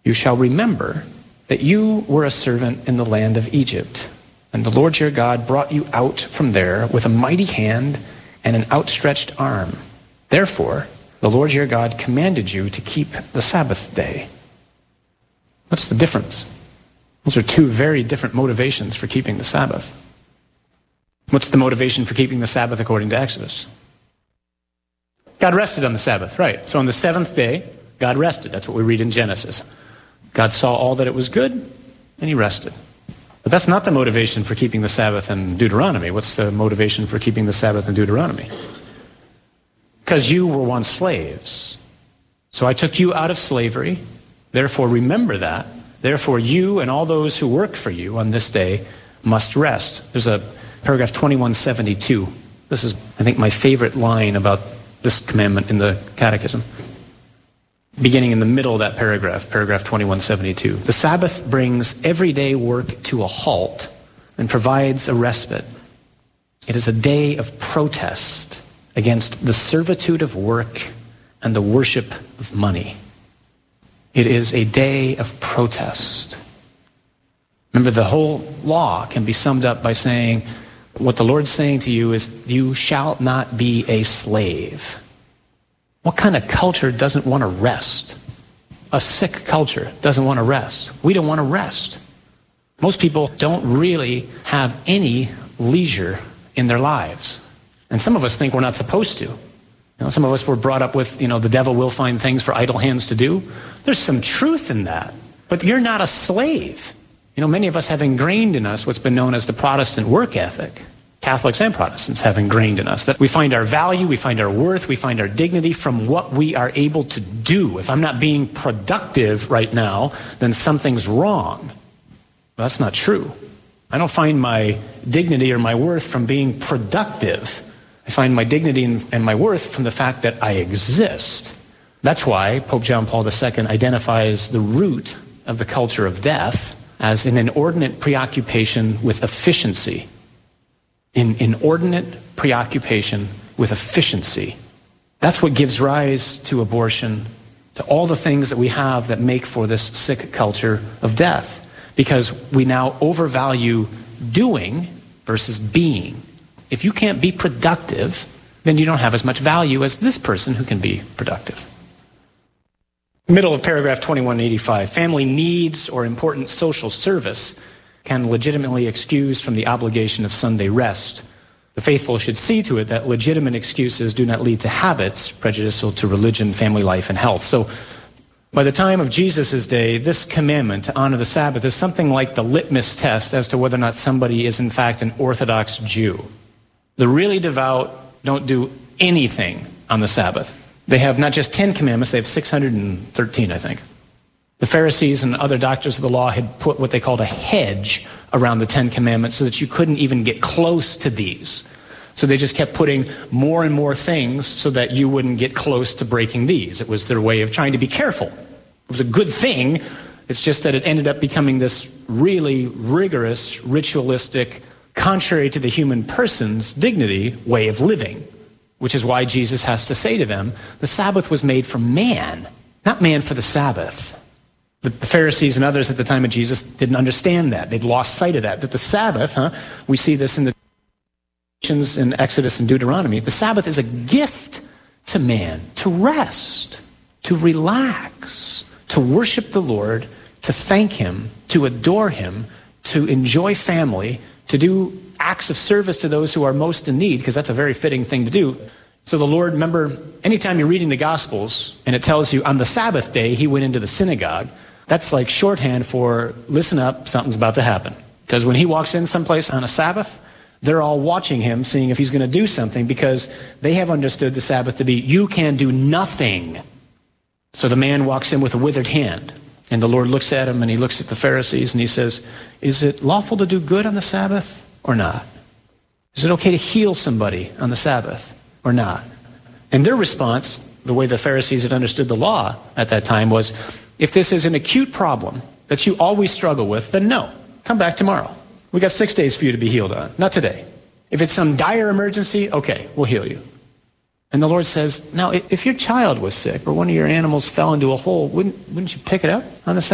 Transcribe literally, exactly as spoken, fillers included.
You shall remember that you were a servant in the land of Egypt, and the Lord your God brought you out from there with a mighty hand and an outstretched arm. Therefore, the Lord your God commanded you to keep the Sabbath day. What's the difference? Those are two very different motivations for keeping the Sabbath. What's the motivation for keeping the Sabbath according to Exodus? God rested on the Sabbath, right. So on the seventh day, God rested. That's what we read in Genesis. God saw all that it was good, and he rested. But that's not the motivation for keeping the Sabbath in Deuteronomy. What's the motivation for keeping the Sabbath in Deuteronomy? Because you were once slaves. So I took you out of slavery. Therefore, remember that. Therefore, you and all those who work for you on this day must rest. There's a paragraph twenty-one seventy-two. This is, I think, my favorite line about this commandment in the Catechism. Beginning in the middle of that paragraph, paragraph twenty-one seventy-two. The Sabbath brings everyday work to a halt and provides a respite. It is a day of protest against the servitude of work and the worship of money. It is a day of protest. Remember, the whole law can be summed up by saying, what the Lord's saying to you is, you shall not be a slave. What kind of culture doesn't want to rest? A sick culture doesn't want to rest. We don't want to rest. Most people don't really have any leisure in their lives. And some of us think we're not supposed to. You know, some of us were brought up with, you know, the devil will find things for idle hands to do. There's some truth in that. But you're not a slave. You know, many of us have ingrained in us what's been known as the Protestant work ethic. Catholics and Protestants have ingrained in us that we find our value, we find our worth, we find our dignity from what we are able to do. If I'm not being productive right now, then something's wrong. Well, that's not true. I don't find my dignity or my worth from being productive. I find my dignity and my worth from the fact that I exist. That's why Pope John Paul the Second identifies the root of the culture of death as an inordinate preoccupation with efficiency. In inordinate preoccupation with efficiency. That's what gives rise to abortion, to all the things that we have that make for this sick culture of death. Because we now overvalue doing versus being. If you can't be productive, then you don't have as much value as this person who can be productive. Middle of paragraph twenty-one eighty-five. Family needs or important social service can legitimately excuse from the obligation of Sunday rest. The faithful should see to it that legitimate excuses do not lead to habits prejudicial to religion, family life, and health. So by the time of Jesus' day, this commandment to honor the Sabbath is something like the litmus test as to whether or not somebody is in fact an Orthodox Jew. The really devout don't do anything on the Sabbath. They have not just ten commandments, they have six hundred thirteen, I think. The Pharisees and other doctors of the law had put what they called a hedge around the Ten Commandments so that you couldn't even get close to these. So they just kept putting more and more things so that you wouldn't get close to breaking these. It was their way of trying to be careful. It was a good thing. It's just that it ended up becoming this really rigorous, ritualistic, contrary to the human person's dignity way of living, which is why Jesus has to say to them, the Sabbath was made for man, not man for the Sabbath. The Pharisees and others at the time of Jesus didn't understand that. They'd lost sight of that. That the Sabbath, huh? We see this in the in Exodus and Deuteronomy. The Sabbath is a gift to man, to rest, to relax, to worship the Lord, to thank him, to adore him, to enjoy family, to do acts of service to those who are most in need, because that's a very fitting thing to do. So the Lord, remember, anytime you're reading the Gospels and it tells you on the Sabbath day he went into the synagogue, that's like shorthand for, listen up, something's about to happen. Because when he walks in someplace on a Sabbath, they're all watching him, seeing if he's going to do something, because they have understood the Sabbath to be, you can do nothing. So the man walks in with a withered hand, and the Lord looks at him, and he looks at the Pharisees, and he says, is it lawful to do good on the Sabbath or not? Is it okay to heal somebody on the Sabbath or not? And their response, the way the Pharisees had understood the law at that time, was, if this is an acute problem that you always struggle with, then no, come back tomorrow. We got six days for you to be healed on, not today. If it's some dire emergency, okay, we'll heal you. And the Lord says, now, if your child was sick or one of your animals fell into a hole, wouldn't, wouldn't you pick it up on the Sabbath?